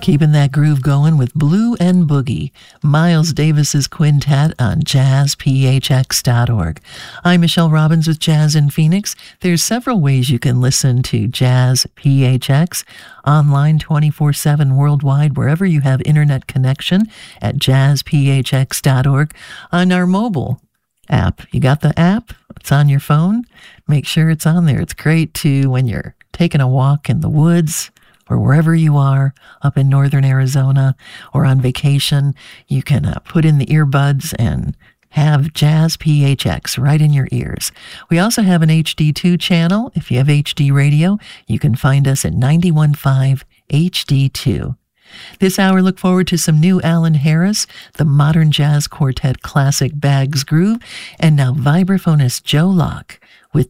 Keeping that groove going with Blue and Boogie, Miles Davis's quintet on jazzphx.org. I'm Michelle Robbins with Jazz in Phoenix. There's several ways you can listen to Jazz PHX online 24/7 worldwide, wherever you have internet connection at jazzphx.org. On our mobile app, you got the app? It's on your phone. Make sure it's on there. It's great too when you're taking a walk in the woods, or wherever you are, up in northern Arizona, or on vacation. You can put in the earbuds and have Jazz PHX right in your ears. We also have an HD2 channel. If you have HD radio, you can find us at 91.5 HD2. This hour, look forward to some new Alan Harris, the Modern Jazz Quartet classic Bags Groove, and now vibraphonist Joe Locke